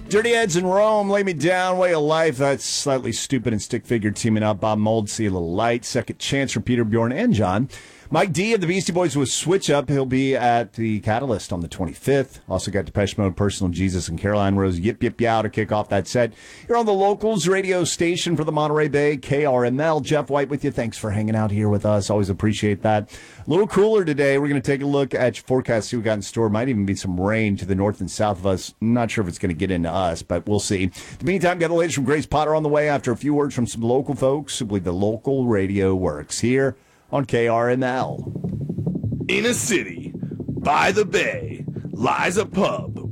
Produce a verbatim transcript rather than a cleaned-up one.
Dirty Heads in Rome, Lay Me Down, Way of Life. That's Slightly Stupid and Stick Figure teaming up. Bob Mould, See a Little Light. Second Chance for Peter, Bjorn, and John. Mike D of the Beastie Boys with Switch Up. He'll be at the Catalyst on the twenty-fifth. Also got Depeche Mode, Personal Jesus, and Caroline Rose, Yip Yip Yow to kick off that set. You're on the Locals radio station for the Monterey Bay, K R M L. Jeff White with you. Thanks for hanging out here with us. Always appreciate that. A little cooler today. We're going to take a look at your forecast, see what we got in store. Might even be some rain to the north and south of us. Not sure if it's going to get into us, but we'll see. In the meantime, got the latest from Grace Potter on the way after a few words from some local folks who believe the local radio works here on K R M L. In a city by the bay lies a pub